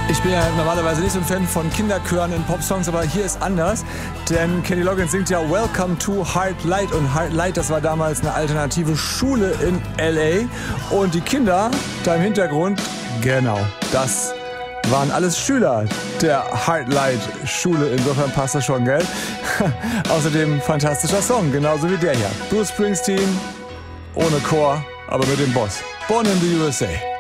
Ich bin ja normalerweise nicht so ein Fan von Kinderchören in Popsongs, aber hier ist anders, denn Kenny Loggins singt ja Welcome to Heart Light und Heart Light, das war damals eine alternative Schule in L.A. und die Kinder da im Hintergrund, genau, das waren alles Schüler der Heart Light Schule, insofern passt das schon, gell? Außerdem fantastischer Song, genauso wie der hier. Bruce Springsteen, ohne Chor, aber mit dem Boss. Born in the USA.